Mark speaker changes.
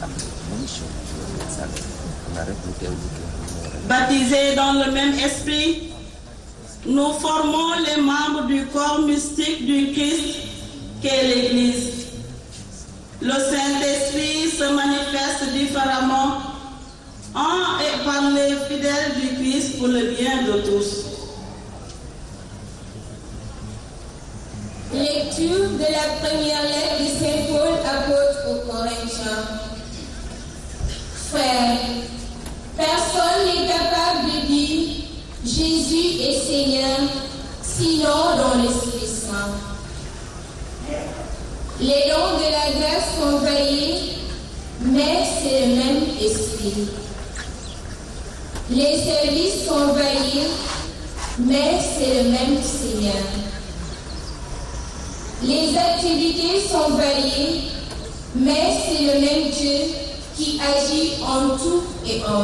Speaker 1: Baptisés dans le même esprit, nous formons les membres du corps mystique du Christ qu'est l'Église. Le Saint-Esprit se manifeste différemment en et par les fidèles du Christ pour le bien de tous.
Speaker 2: Lecture de la première lettre de Saint Paul, apôtre aux Corinthiens. Frères, personne n'est capable de dire Jésus est Seigneur, sinon dans l'Esprit Saint. Les dons de la grâce sont variés, mais c'est le même Esprit. Les services sont variés, mais c'est le même Seigneur. Les activités sont variées, mais c'est le même Dieu qui agit en tout et en